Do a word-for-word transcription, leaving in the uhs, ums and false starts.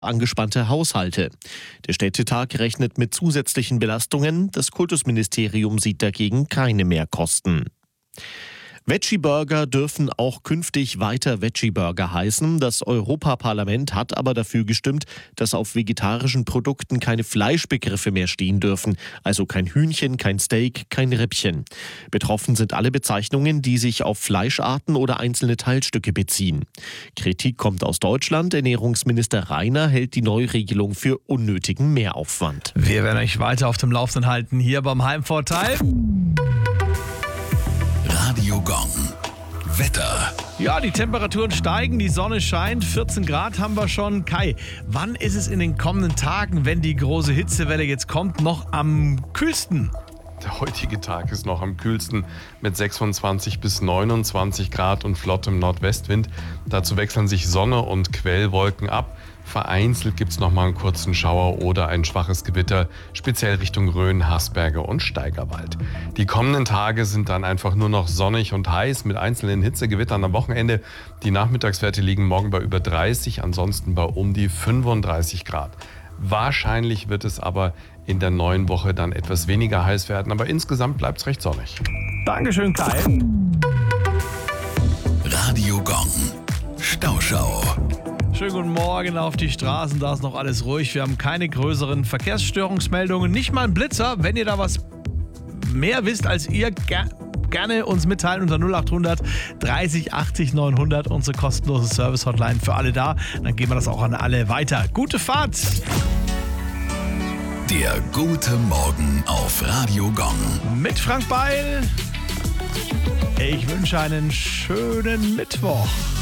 angespannte Haushalte. Der Städtetag rechnet mit zusätzlichen Belastungen. Das Kultusministerium sieht dagegen keine Mehrkosten. Veggie-Burger dürfen auch künftig weiter Veggie-Burger heißen. Das Europaparlament hat aber dafür gestimmt, dass auf vegetarischen Produkten keine Fleischbegriffe mehr stehen dürfen. Also kein Hühnchen, kein Steak, kein Rippchen. Betroffen sind alle Bezeichnungen, die sich auf Fleischarten oder einzelne Teilstücke beziehen. Kritik kommt aus Deutschland. Ernährungsminister Rainer hält die Neuregelung für unnötigen Mehraufwand. Wir werden euch weiter auf dem Laufenden halten hier beim Heimvorteil. Radio Gong. Wetter. Ja, die Temperaturen steigen, die Sonne scheint, vierzehn Grad haben wir schon. Kai, wann ist es in den kommenden Tagen, wenn die große Hitzewelle jetzt kommt, noch am kühlsten? Der heutige Tag ist noch am kühlsten mit sechsundzwanzig bis neunundzwanzig Grad und flottem Nordwestwind. Dazu wechseln sich Sonne und Quellwolken ab. Vereinzelt gibt es noch mal einen kurzen Schauer oder ein schwaches Gewitter, speziell Richtung Rhön, Haßberge und Steigerwald. Die kommenden Tage sind dann einfach nur noch sonnig und heiß mit einzelnen Hitzegewittern am Wochenende. Die Nachmittagswerte liegen morgen bei über dreißig, ansonsten bei um die fünfunddreißig Grad. Wahrscheinlich wird es aber in der neuen Woche dann etwas weniger heiß werden, aber insgesamt bleibt es recht sonnig. Dankeschön, Kai. Radio Gong. Stauschau. Schönen guten Morgen auf die Straßen, da ist noch alles ruhig. Wir haben keine größeren Verkehrsstörungsmeldungen, nicht mal ein Blitzer. Wenn ihr da was mehr wisst als ihr, ger- gerne uns mitteilen unter null acht hundert dreißig achtzig neunhundert, unsere kostenlose Service-Hotline für alle da. Dann geben wir das auch an alle weiter. Gute Fahrt! Der gute Morgen auf Radio Gong. Mit Frank Beil. Ich wünsche einen schönen Mittwoch.